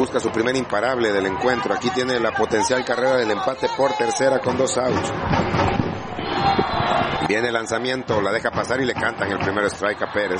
busca su primer imparable del encuentro. Aquí tiene la potencial carrera del empate por tercera con 2 outs. Viene el lanzamiento, la deja pasar y le cantan el primer strike a Pérez.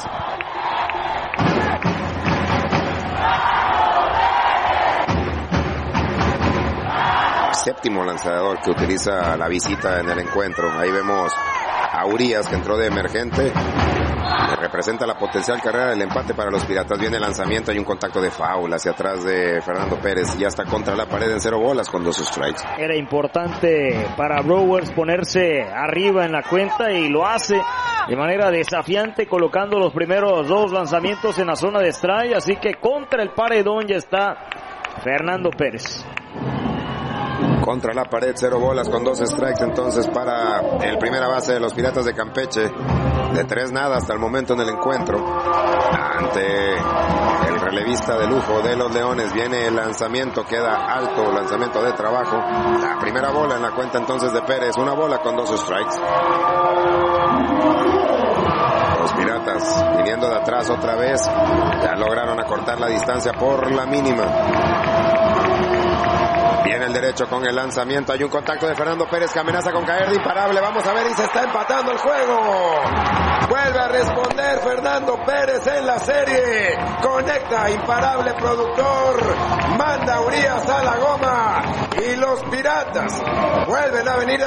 Séptimo lanzador que utiliza la visita en el encuentro. Ahí vemos a Urias, que entró de emergente, que representa la potencial carrera del empate para los Piratas. Viene el lanzamiento, hay un contacto de foul hacia atrás de Fernando Pérez, ya está contra la pared en 0 bolas con 2 strikes. Era importante para Brewers ponerse arriba en la cuenta y lo hace de manera desafiante, colocando los primeros 2 lanzamientos en la zona de strike, así que contra el paredón ya está Fernando Pérez. Contra la pared, 0 bolas con 2 strikes entonces para el primera base de los Piratas de Campeche. De 3-0 hasta el momento en el encuentro. Ante el relevista de lujo de los Leones viene el lanzamiento, queda alto, lanzamiento de trabajo. La primera bola en la cuenta entonces de Pérez, 1 bola con 2 strikes. Los Piratas viniendo de atrás otra vez, ya lograron acortar la distancia por la mínima. Viene el derecho con el lanzamiento. Hay un contacto de Fernando Pérez que amenaza con caer de imparable. Vamos a ver, y se está empatando el juego. Vuelve a responder Fernando Pérez en la serie. Conecta, imparable productor. Manda a Urias a la goma. Y los Piratas vuelven a venir